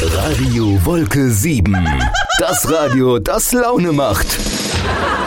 Radio Wolke 7. Das Radio, das Laune macht.